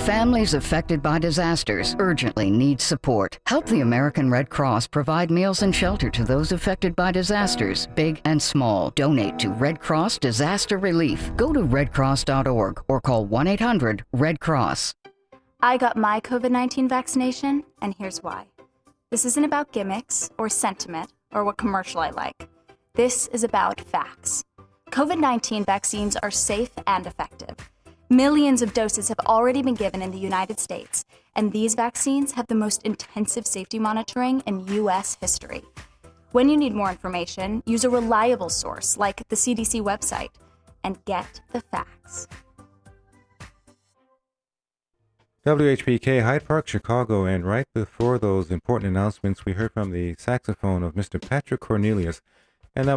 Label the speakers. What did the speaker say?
Speaker 1: Families affected by disasters urgently need support. Help the American Red Cross provide meals and shelter to those affected by disasters, big and small. Donate to Red Cross Disaster Relief. Go to redcross.org or call 1-800-RED-CROSS.
Speaker 2: I got my COVID-19 vaccination, and here's why. This isn't about gimmicks or sentiment or what commercial I like. This is about facts. COVID-19 vaccines are safe and effective. Millions of doses have already been given in the United States, and these vaccines have the most intensive safety monitoring in U.S. history. When you need more information, use a reliable source like the CDC website and get the facts.
Speaker 3: WHPK, Hyde Park, Chicago, and right before those important announcements, we heard from the saxophone of Mr. Patrick Cornelius